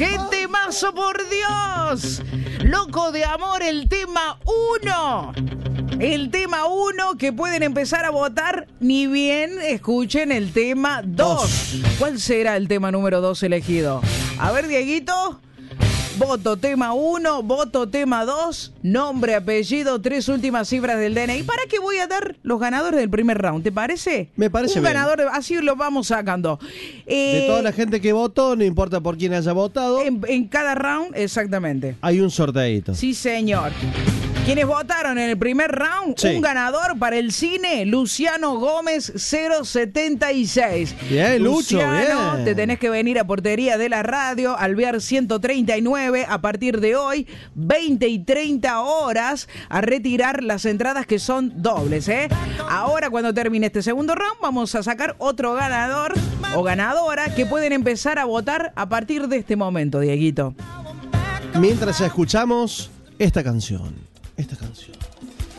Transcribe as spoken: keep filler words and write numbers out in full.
¡Qué temazo, por Dios! Loco de amor, el tema uno. El tema uno que pueden empezar a votar ni bien escuchen el tema dos. ¿Cuál será el tema número dos elegido? A ver, Dieguito. Voto tema uno, voto tema dos, nombre, apellido, tres últimas cifras del D N I. ¿Para qué voy a dar los ganadores del primer round? ¿Te parece? Me parece Un bien. ganador, así lo vamos sacando. Eh, De toda la gente que votó, no importa por quién haya votado, en, en cada round, exactamente. hay un sorteadito. Sí, señor. Quienes votaron en el primer round, Sí. un ganador para el cine, Luciano Gómez cero setenta y seis. Bien, Lucho, Luciano, bien. te tenés que venir a Portería de la Radio, Alvear ciento treinta y nueve, a partir de hoy, veinte y treinta horas, a retirar las entradas que son dobles, ¿eh? Ahora, cuando termine este segundo round, vamos a sacar otro ganador o ganadora que pueden empezar a votar a partir de este momento, Dieguito. Mientras escuchamos esta canción. Esta canción.